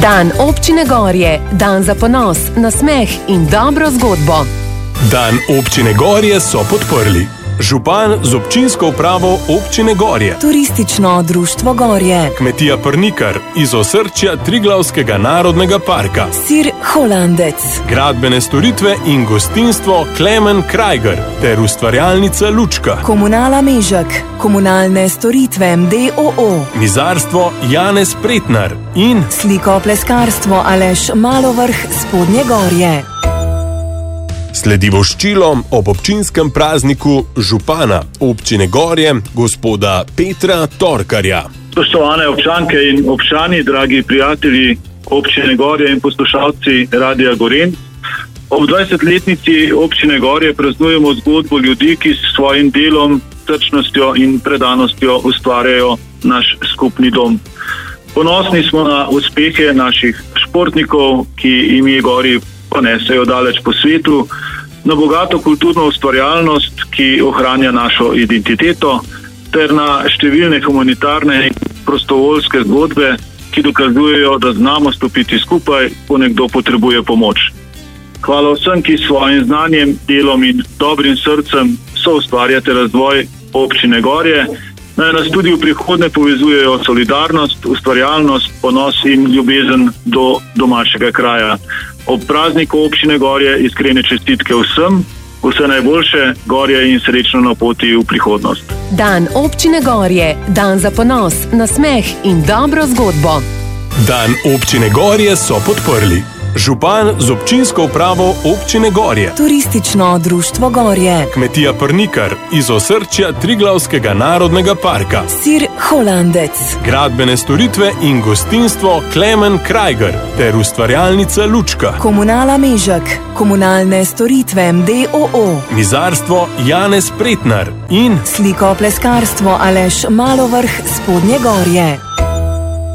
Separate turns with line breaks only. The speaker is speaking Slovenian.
Dan občine Gorje, dan za ponos, nasmeh in dobro zgodbo.
Dan občine Gorje so podprli župan z občinsko upravo občine Gorje,
Turistično društvo Gorje,
Kmetija Prnikar iz osrčja Triglavskega narodnega parka,
Sir Holandec,
Gradbene storitve in gostinstvo Klemen Krajger ter ustvarjalnica Lučka,
Komunala Mežek, komunalne storitve MDOO,
Mizarstvo Janez Pretnar in
Slikopleskarstvo Aleš Malovrh Spodnje Gorje.
sledi voščilo ob občinskem prazniku župana občine Gorje, gospoda Petra Torkarja.
Spoštovane občanke in občani, dragi prijatelji občine Gorje in poslušalci Radia Gorenj. Ob 20-letnici občine Gorje praznujemo zgodbo ljudi, ki s svojim delom, srčnostjo in predanostjo ustvarjajo naš skupni dom. Ponosni smo na uspehe naših športnikov, ki ime Gorje ponesejo daleč po svetu, na bogato kulturno ustvarjalnost, ki ohranja našo identiteto, ter na številne humanitarne in prostovoljske zgodbe, ki dokazujejo, da znamo stopiti skupaj, ko nekdo potrebuje pomoč. Hvala vsem, ki s svojim znanjem, delom in dobrim srcem soustvarjate razvoj občine Gorje. Naj nas tudi v prihodnje povezujejo solidarnost, ustvarjalnost, ponos in ljubezen do domačega kraja. Ob prazniku občine Gorje iskrene čestitke vsem, vse najboljše, Gorje in srečno na poti v prihodnost.
Dan občine Gorje, dan za ponos, nasmeh in dobro zgodbo.
Dan občine Gorje so podprli župan z občinsko upravo občine Gorje,
Turistično društvo Gorje,
Kmetija Prnikar iz osrčja Triglavskega narodnega parka,
Sir Holandec,
Gradbene storitve in gostinstvo Klemen Krajger ter ustvarjalnica Lučka,
Komunala Mežek, komunalne storitve MDOO,
Mizarstvo Janez Pretnar in
Slikopleskarstvo Aleš Malovrh Spodnje Gorje.